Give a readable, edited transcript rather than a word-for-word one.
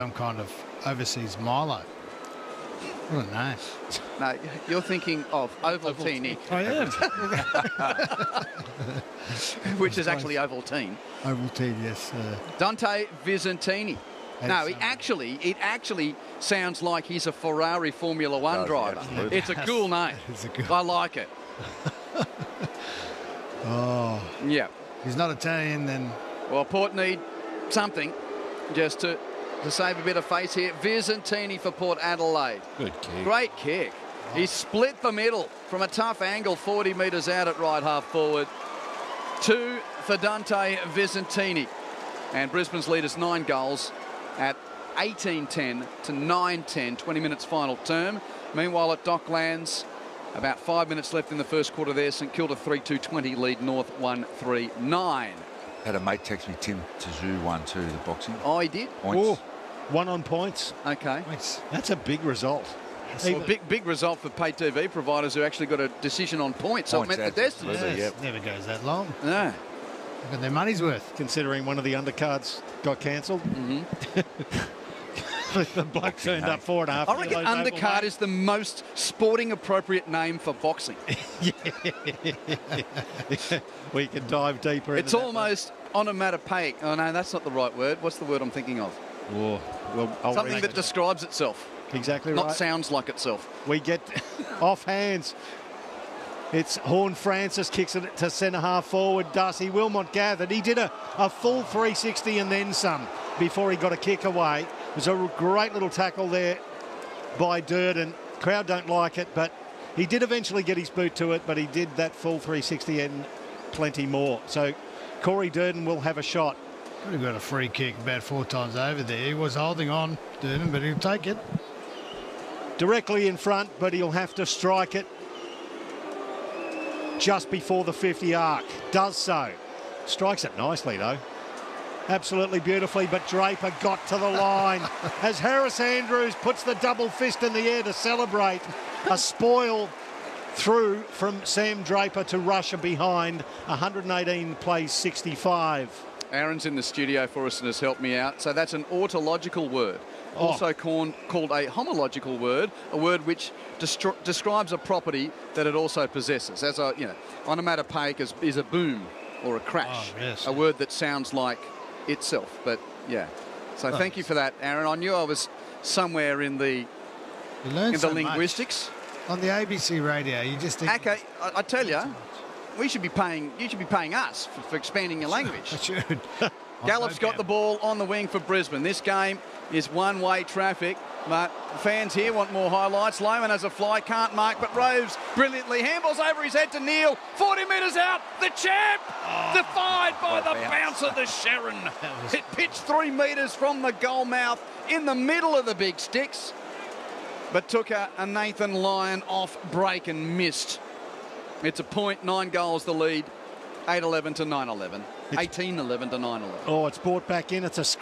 some kind of overseas Milo. What a name. No, you're thinking of Ovaltine, I am. which is actually Ovaltine. Ovaltine, yes. Dante Visentini. No, it actually sounds like he's a Ferrari Formula One driver. Absolutely. It's a cool name. It's a good. I like it. Oh, Yeah. he's not Italian, then. Well, Port need something just to save a bit of face here. Visentini for Port Adelaide. Good kick. Great kick. He split the middle from a tough angle, 40 metres out at right half forward. 2 for Dante Visentini. And Brisbane's lead is 9 goals at 18-10 to 9-10, 20 minutes final term. Meanwhile at Docklands, about 5 minutes left in the first quarter there. St Kilda 3-2-20 lead North 1-3-9. Had a mate text me, Tim Tazoo won too, the boxing. Oh, he did? Points. Oh, 1 on points. Okay. That's a big result. Well, big result for pay TV providers who actually got a decision on points. So it meant the distance. absolutely. Yes, Yep. never goes that long. No. Look at their money's worth. Considering one of the undercards got cancelled. The bloke turned up 4.5 I reckon undercard is the most sporting appropriate name for boxing. We can dive deeper into It's that almost onomatopoeic. Oh, no, that's not the right word. What's the word I'm thinking of? one. Well, I'll Something read that it. describes itself, Exactly not right. sounds like itself. We get off hands. It's Horn Francis kicks it to centre half forward. Darcy Wilmot gathered. He did a full 360 and then some before he got a kick away. It was a great little tackle there by Durden. Crowd don't like it, but he did eventually get his boot to it, but he did that full 360 and plenty more. So Corey Durden will have a shot. Could have got a free kick about 4 times over there. He was holding on, Durden, but he'll take it. Directly in front, but he'll have to strike it just before the 50 arc. Does so. Strikes it nicely, though. Absolutely beautifully, but Draper got to the line as Harris Andrews puts the double fist in the air to celebrate. A spoil through from Sam Draper to Russia behind. 118 plays 65. Aaron's in the studio for us and has helped me out. So that's an autological word, also called a homological word, a word which describes a property that it also possesses. As a, onomatopoeic is a boom or a crash, Oh, yes. a word that sounds like itself. But yeah, so thank you for that, Aaron. I knew I was somewhere in the You learn so much. linguistics. On the ABC radio, you just think... Okay, I tell you, you should be paying us for expanding your language. I should. Gallup's got the ball on the wing for Brisbane. This game is one-way traffic, but fans here want more highlights. Lohman has a fly, can't mark, but Roves brilliantly handballs over his head to Neil. 40 metres out, the champ! Defied by the bounce of the Sharon. It pitched 3 metres from the goal mouth in the middle of the big sticks, but took a Nathan Lyon off break and missed. It's a point, 9 goals the lead, 8-11 to 9-11. 18-11 to 9-11. Oh, it's brought back in. It's a